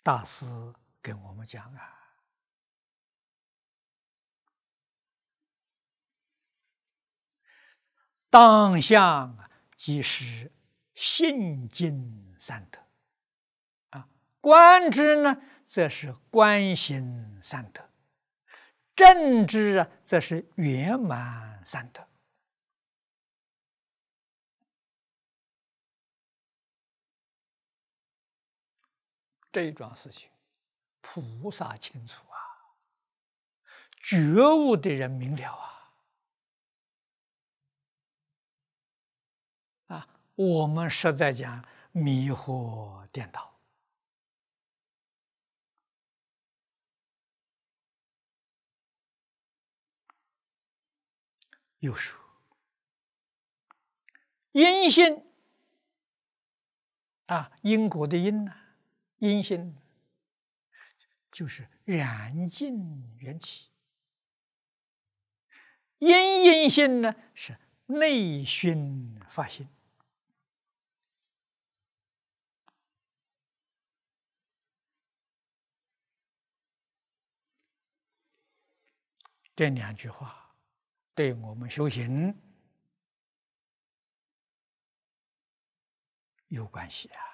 大师跟我们讲啊，当下即是信尽三德啊，观之呢，则是观行三德；正之啊，则是圆满三德。这一桩事情，菩萨清楚啊，觉悟的人明了啊！我们实在讲迷惑颠倒。又说因性啊，因果的因呢，因性就是染净缘起，因性呢是内熏发心。这两句话对我们修行有关系啊。